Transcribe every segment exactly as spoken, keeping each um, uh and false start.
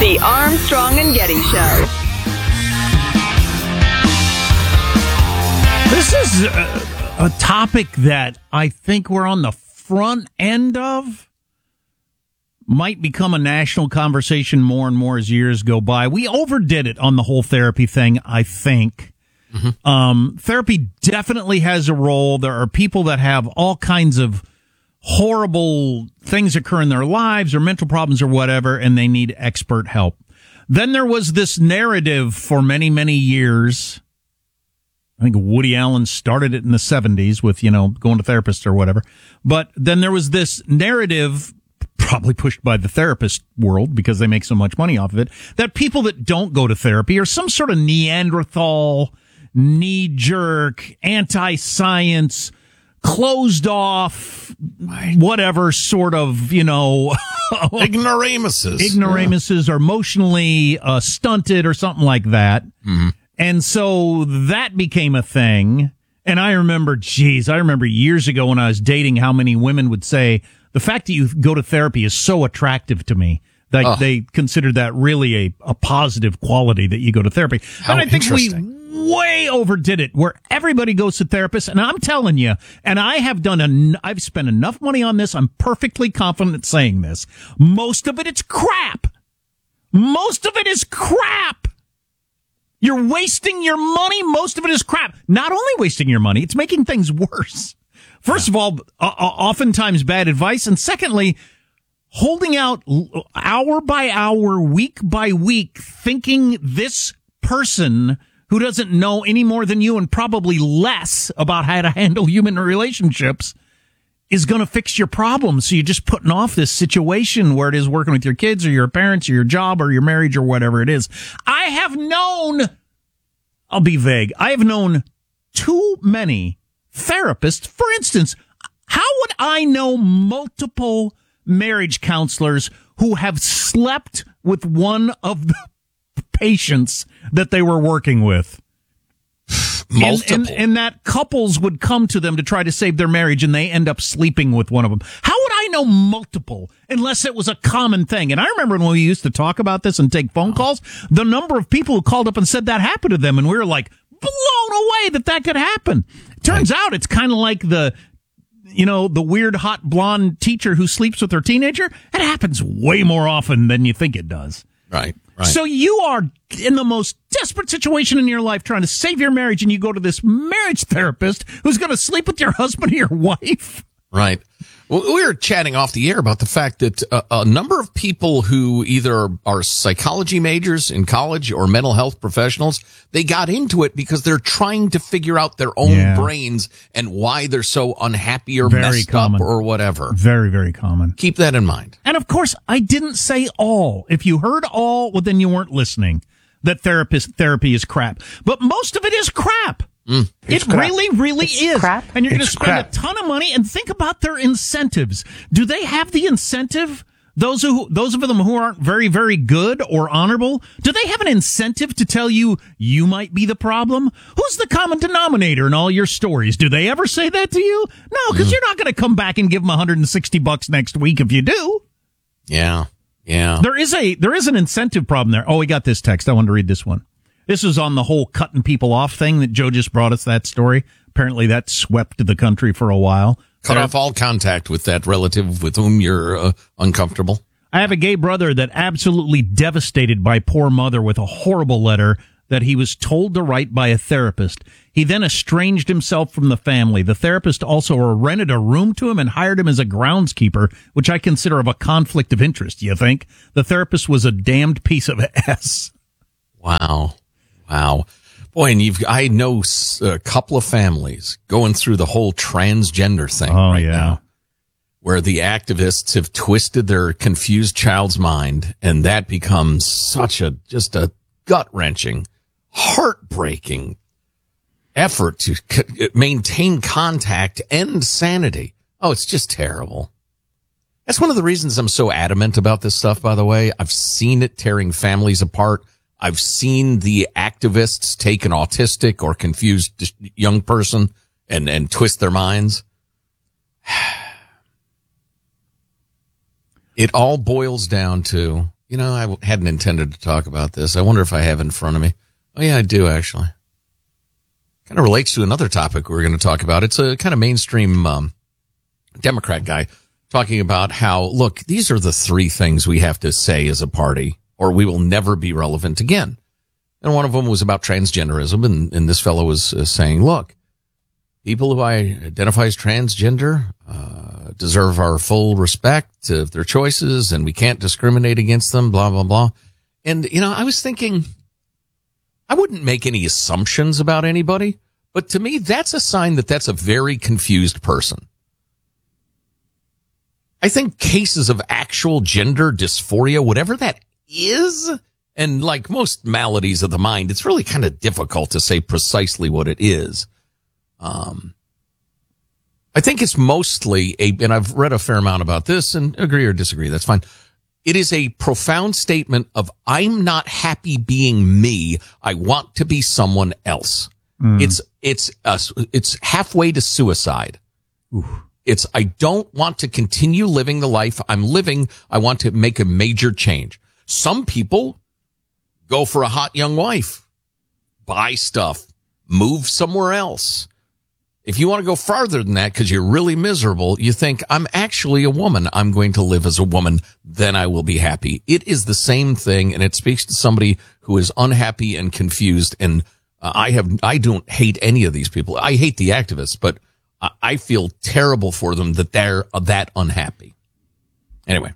The Armstrong and Getty Show. This is a, a topic that I think we're on the front end of. Might become a national conversation more and more as years go by. We overdid it on the whole therapy thing, I think. Mm-hmm. Um, therapy definitely has a role. There are people that have all kinds of horrible things occur in their lives or mental problems or whatever, and they need expert help. Then there was this narrative for many, many years. I think Woody Allen started it in the seventies with, you know, going to therapists or whatever. But then there was this narrative, probably pushed by the therapist world because they make so much money off of it, that people that don't go to therapy are some sort of Neanderthal, knee-jerk, anti-science, closed off, whatever sort of, you know... ignoramuses. Ignoramuses yeah. Or emotionally uh, stunted or something like that. Mm-hmm. And so that became a thing. And I remember, geez, I remember years ago when I was dating how many women would say, the fact that you go to therapy is so attractive to me. Like oh. They considered that really a, a positive quality that you go to therapy. How and I think we way overdid it where everybody goes to therapists. And I'm telling you, and I have done, an, I've spent enough money on this. I'm perfectly confident saying this. Most of it is crap. Most of it is crap. You're wasting your money. Most of it is crap. Not only wasting your money, it's making things worse. First of all, uh, oftentimes bad advice. And secondly, holding out hour by hour, week by week, thinking this person who doesn't know any more than you and probably less about how to handle human relationships is going to fix your problems. So you're just putting off this situation where it is working with your kids or your parents or your job or your marriage or whatever it is. I have known, I'll be vague, I have known too many therapists. For instance, how would I know multiple marriage counselors who have slept with one of the patients that they were working with? Multiple. And, and, and that couples would come to them to try to save their marriage, and they end up sleeping with one of them. How would I know multiple unless it was a common thing? And I remember when we used to talk about this and take phone calls, the number of people who called up and said that happened to them, and we were like blown away that that could happen. Turns right. out it's kind of like the, you know, the weird hot blonde teacher who sleeps with her teenager. It happens way more often than you think it does. Right. Right. So you are in the most desperate situation in your life trying to save your marriage, and you go to this marriage therapist who's going to sleep with your husband or your wife. Right. Well, we were chatting off the air about the fact that uh, a number of people who either are psychology majors in college or mental health professionals, they got into it because they're trying to figure out their own yeah. brains and why they're so unhappy or very messed common. up or whatever. Very, very common. Keep that in mind. And of course, I didn't say all. If you heard all, well, then you weren't listening. That therapist therapy is crap. But most of it is crap. Mm, it crap. really, really it's is. Crap. And you're going to it's spend crap. a ton of money, and think about their incentives. Do they have the incentive? Those who, those of them who aren't very, very good or honorable, do they have an incentive to tell you you might be the problem? Who's the common denominator in all your stories? Do they ever say that to you? No, because mm. you're not going to come back and give them one hundred sixty bucks next week if you do. Yeah. Yeah. There is a, there is an incentive problem there. Oh, we got this text. I wanted to read this one. This is on the whole cutting people off thing that Joe just brought us that story. Apparently that swept the country for a while. Cut off all contact with that relative with whom you're uh, uncomfortable. I have a gay brother that absolutely devastated by poor mother with a horrible letter that he was told to write by a therapist. He then estranged himself from the family. The therapist also rented a room to him and hired him as a groundskeeper, which I consider of a conflict of interest, you think? The therapist was a damned piece of ass. Wow. Wow. Boy, and you've, I know a couple of families going through the whole transgender thing oh, right yeah. now, where the activists have twisted their confused child's mind, and that becomes such a, just a gut-wrenching, heartbreaking effort to c- maintain contact and sanity. Oh, it's just terrible. That's one of the reasons I'm so adamant about this stuff, by the way. I've seen it tearing families apart. I've seen the activists take an autistic or confused young person and, and twist their minds. It all boils down to, you know, I hadn't intended to talk about this. I wonder if I have it in front of me. Oh, yeah, I do, actually. Kind of relates to another topic we're going to talk about. It's a kind of mainstream um, Democrat guy talking about how, look, these are the three things we have to say as a party, or we will never be relevant again. And one of them was about transgenderism, and, and this fellow was uh, saying, look, people who identify as transgender uh, deserve our full respect of their choices, and we can't discriminate against them, blah, blah, blah. And, you know, I was thinking, I wouldn't make any assumptions about anybody, but to me, that's a sign that that's a very confused person. I think cases of actual gender dysphoria, whatever that is, and like most maladies of the mind, it's really kind of difficult to say precisely what it is. Um, I think it's mostly a, and I've read a fair amount about this and agree or disagree. That's fine. It is a profound statement of, I'm not happy being me. I want to be someone else. Mm. It's, it's, uh, it's halfway to suicide. Ooh. It's, I don't want to continue living the life I'm living. I want to make a major change. Some people go for a hot young wife, buy stuff, move somewhere else. If you want to go farther than that because you're really miserable, you think, I'm actually a woman. I'm going to live as a woman. Then I will be happy. It is the same thing, and it speaks to somebody who is unhappy and confused. And uh, I have, I don't hate any of these people. I hate the activists, but I, I feel terrible for them that they're uh, that unhappy. Anyway.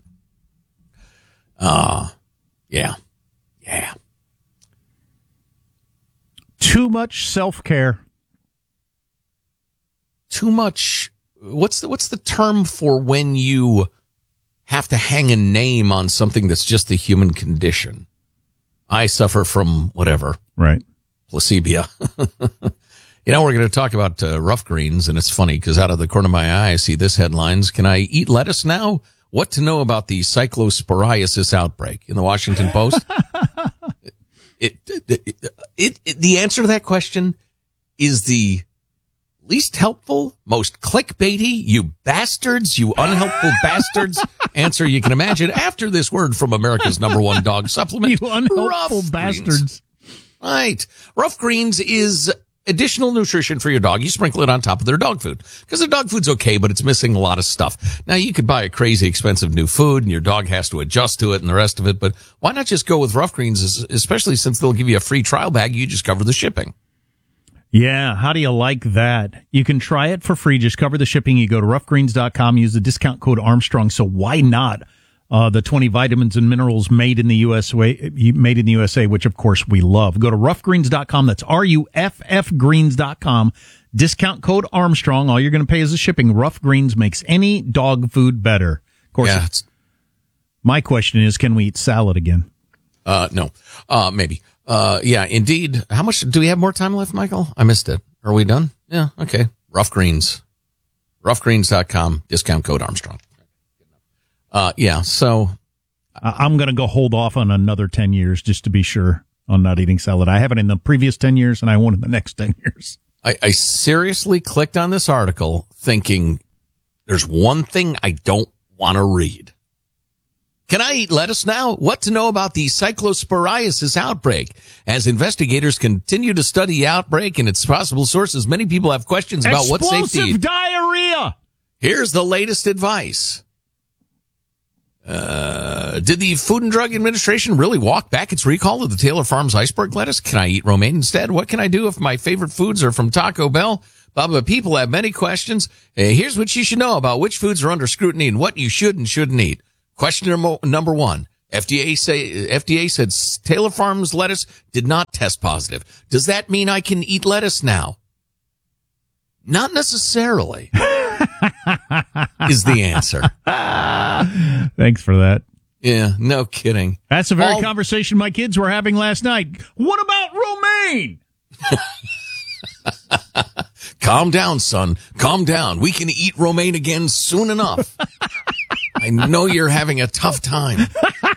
Uh, yeah. Yeah. Too much self-care. Too much. What's the, what's the term for when you have to hang a name on something that's just the human condition? I suffer from whatever. Right. Placebia. You know, we're going to talk about uh, rough greens, and it's funny because out of the corner of my eye, I see this headlines. Can I eat lettuce now? What to know about the cyclosporiasis outbreak in the Washington Post? it, it, it, it, it, the answer to that question is the least helpful, most clickbaity, you bastards, you unhelpful bastards answer you can imagine after this word from America's number one dog supplement. You unhelpful Rough bastards. Greens. Right. Rough Greens is additional nutrition for your dog. You sprinkle it on top of their dog food because their dog food's okay, but it's missing a lot of stuff. Now, you could buy a crazy expensive new food and your dog has to adjust to it and the rest of it, but why not just go with Rough Greens, especially since they'll give you a free trial bag. You just cover the shipping. Yeah, how do you like that? You can try it for free. Just cover the shipping. You go to rough greens dot com, use the discount code Armstrong. So why not uh, the twenty vitamins and minerals made in the U S A, made in the U S A, which of course we love. Go to rough greens dot com. That's R U F F greens dot com. Discount code Armstrong. All you're going to pay is the shipping. Rough Greens makes any dog food better. Of course, yeah, my question is, can we eat salad again? Uh, no, uh, maybe. Uh, yeah, indeed. How much do we have more time left, Michael? I missed it. Are we done? Yeah. Okay. Rough Greens, rough greens dot com, discount code Armstrong. Uh, yeah. So I'm going to go hold off on another ten years just to be sure on not eating salad. I haven't in the previous ten years and I won't in the next ten years. I, I seriously clicked on this article thinking there's one thing I don't want to read. Can I eat lettuce now? What to know about the cyclosporiasis outbreak? As investigators continue to study the outbreak and its possible sources, many people have questions about what's safe to eat. Explosive diarrhea! Here's the latest advice. Uh, did the Food and Drug Administration really walk back its recall of the Taylor Farms iceberg lettuce? Can I eat romaine instead? What can I do if my favorite foods are from Taco Bell? Blah, blah, people have many questions. Uh, here's what you should know about which foods are under scrutiny and what you should and shouldn't eat. Question number, number one. F D A say, F D A said Taylor Farms lettuce did not test positive. Does that mean I can eat lettuce now? Not necessarily. Is the answer. Thanks for that. Yeah, no kidding. That's a very All- conversation my kids were having last night. What about romaine? Calm down, son. Calm down. We can eat romaine again soon enough. I know you're having a tough time.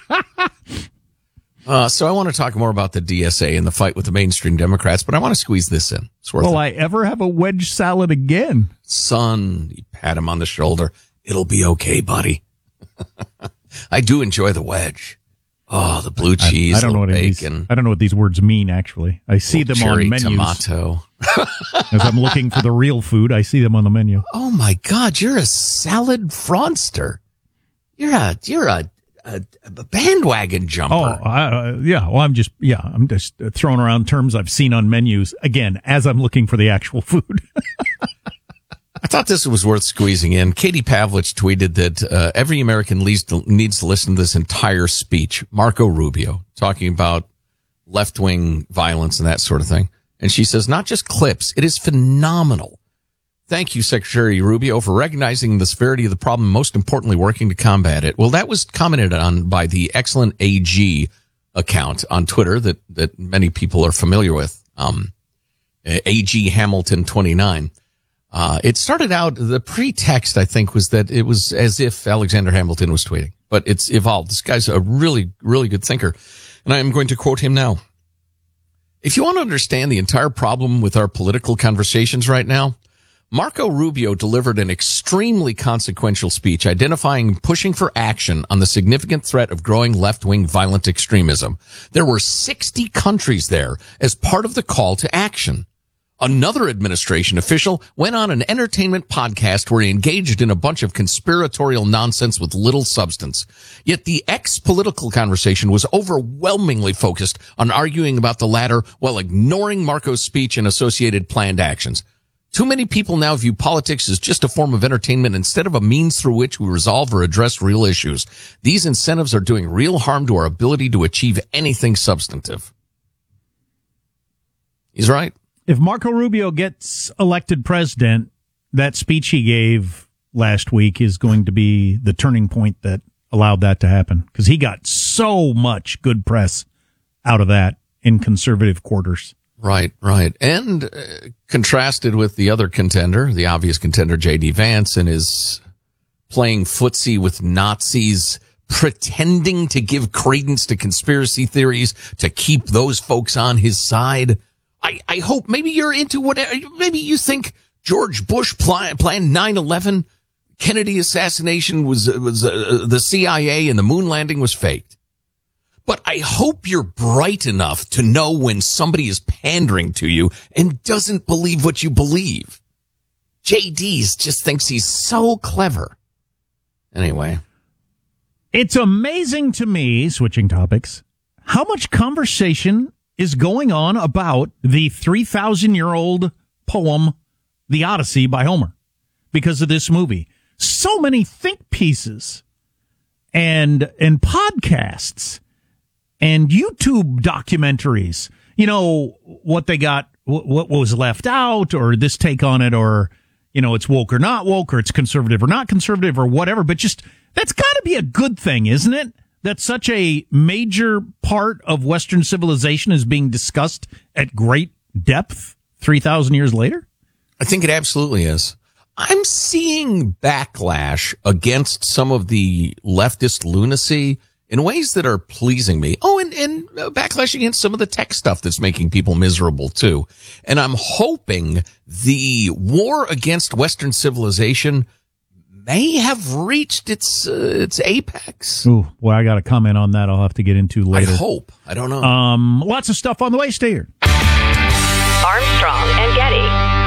Uh, so I want to talk more about the D S A and the fight with the mainstream Democrats, but I want to squeeze this in. It's worth Will it. I ever have a wedge salad again? Son, you pat him on the shoulder. It'll be okay, buddy. I do enjoy the wedge. Oh, the blue cheese, I, I don't know what these, bacon. I don't know what these words mean. Actually, I see them cherry on menus. Tomato. As I'm looking for the real food, I see them on the menu. Oh my God, you're a salad fraudster. You're a you're a, a, a bandwagon jumper. Oh, uh, yeah. Well, I'm just yeah. I'm just throwing around terms I've seen on menus again as I'm looking for the actual food. I thought this was worth squeezing in. Katie Pavlich tweeted that uh, every American needs to, needs to listen to this entire speech. Marco Rubio talking about left-wing violence and that sort of thing. And she says, not just clips, it is phenomenal. Thank you, Secretary Rubio, for recognizing the severity of the problem, most importantly, working to combat it. Well, that was commented on by the excellent A G account on Twitter that, that many people are familiar with, um, A G Hamilton twenty-nine. Uh, it started out, the pretext, I think, was that it was as if Alexander Hamilton was tweeting, but it's evolved. This guy's a really, really good thinker. And I am going to quote him now. If you want to understand the entire problem with our political conversations right now, Marco Rubio delivered an extremely consequential speech identifying and pushing for action on the significant threat of growing left-wing violent extremism. There were sixty countries there as part of the call to action. Another administration official went on an entertainment podcast where he engaged in a bunch of conspiratorial nonsense with little substance. Yet the ex-political conversation was overwhelmingly focused on arguing about the latter while ignoring Marco's speech and associated planned actions. Too many people now view politics as just a form of entertainment instead of a means through which we resolve or address real issues. These incentives are doing real harm to our ability to achieve anything substantive. He's right. If Marco Rubio gets elected president, that speech he gave last week is going to be the turning point that allowed that to happen, because he got so much good press out of that in conservative quarters. Right, right. And uh, contrasted with the other contender, the obvious contender, J D Vance, and his playing footsie with Nazis, pretending to give credence to conspiracy theories to keep those folks on his side. I, I hope maybe you're into whatever, maybe you think George Bush pl- planned nine eleven, Kennedy assassination was, was uh, the C I A, and the moon landing was faked. But I hope you're bright enough to know when somebody is pandering to you and doesn't believe what you believe. J D's just thinks he's so clever. Anyway. It's amazing to me, switching topics, how much conversation is going on about the three thousand year old poem, The Odyssey by Homer, because of this movie. So many think pieces and, and podcasts and YouTube documentaries, you know, what they got, what was left out, or this take on it, or, you know, it's woke or not woke, or it's conservative or not conservative, or whatever. But just, that's got to be a good thing, isn't it? That such a major part of Western civilization is being discussed at great depth three thousand years later? I think it absolutely is. I'm seeing backlash against some of the leftist lunacy in ways that are pleasing me. Oh, and, and backlash against some of the tech stuff that's making people miserable, too. And I'm hoping the war against Western civilization may have reached its uh, its apex. Ooh, well, I got a comment on that I'll have to get into later. I hope. I don't know. Um, lots of stuff on the way. Stay here. Armstrong and Getty.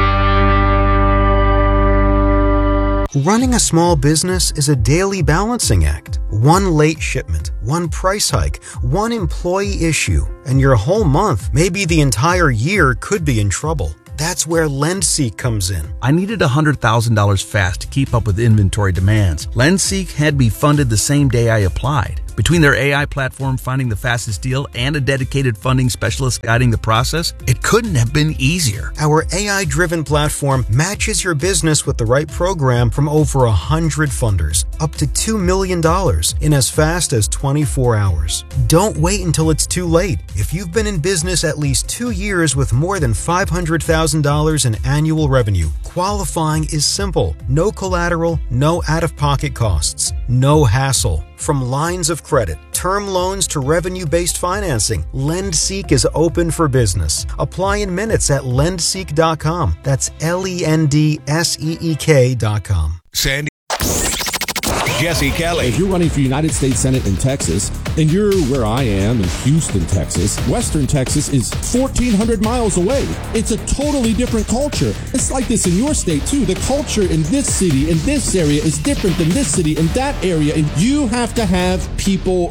Running a small business is a daily balancing act. One late shipment, one price hike, one employee issue, and your whole month, maybe the entire year, could be in trouble. That's where LendSeek comes in. I needed one hundred thousand dollars fast to keep up with inventory demands. LendSeek had me funded the same day I applied. Between their A I platform finding the fastest deal and a dedicated funding specialist guiding the process, it couldn't have been easier. Our A I-driven platform matches your business with the right program from over one hundred funders, up to two million dollars in as fast as twenty-four hours. Don't wait until it's too late. If you've been in business at least two years with more than five hundred thousand dollars in annual revenue, qualifying is simple. No collateral, no out-of-pocket costs, no hassle. From lines of credit, term loans to revenue-based financing, LendSeek is open for business. Apply in minutes at lendseek dot com. That's L E N D S E E K dot com. Sandy. Jesse Kelly. If you're running for United States Senate in Texas, and you're where I am in Houston, Texas, Western Texas is fourteen hundred miles away. It's a totally different culture. It's like this in your state, too. The culture in this city, in this area, is different than this city, in that area, and you have to have people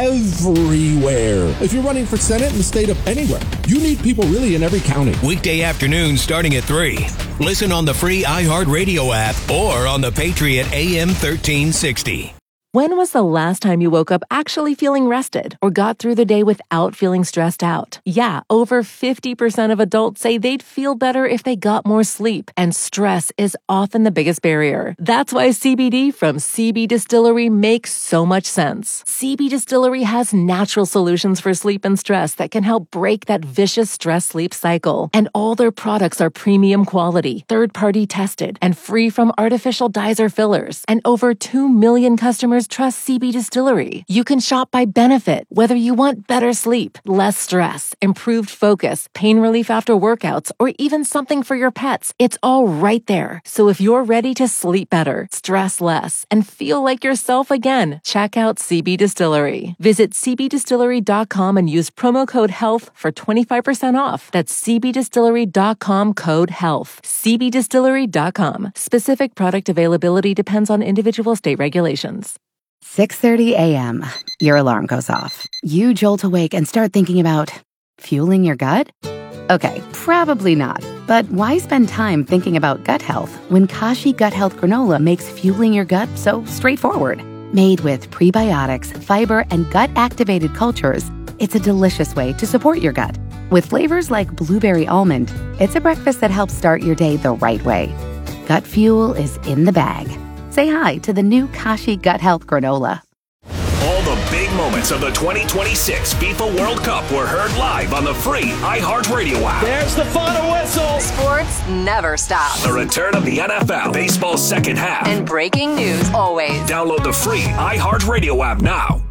everywhere. If you're running for Senate in the state of anywhere, you need people really in every county. Weekday afternoons starting at three. Listen on the free iHeartRadio app or on the Patriot A M thirteen sixty. When was the last time you woke up actually feeling rested or got through the day without feeling stressed out? Yeah, over fifty percent of adults say they'd feel better if they got more sleep, and stress is often the biggest barrier. That's why C B D from C B Distillery makes so much sense. C B Distillery has natural solutions for sleep and stress that can help break that vicious stress-sleep cycle. And all their products are premium quality, third-party tested, and free from artificial dyes or fillers. And over two million customers trust C B Distillery. You can shop by benefit, whether you want better sleep, less stress, improved focus, pain relief after workouts, or even something for your pets. It's all right there. So if you're ready to sleep better, stress less, and feel like yourself again, check out C B Distillery. Visit c b distillery dot com and use promo code HEALTH for twenty-five percent off. That's c b distillery dot com code HEALTH. c b distillery dot com. Specific product availability depends on individual state regulations. six thirty a.m. Your alarm goes off. You jolt awake and start thinking about fueling your gut? Okay, probably not. But why spend time thinking about gut health when Kashi Gut Health Granola makes fueling your gut so straightforward? Made with prebiotics, fiber, and gut-activated cultures, it's a delicious way to support your gut. With flavors like blueberry almond, it's a breakfast that helps start your day the right way. Gut fuel is in the bag. Say hi to the new Kashi Gut Health Granola. All the big moments of the twenty twenty-six FIFA World Cup were heard live on the free iHeartRadio app. There's the final whistle. Sports never stops. The return of the N F L, baseball's second half. And breaking news always. Download the free iHeartRadio app now.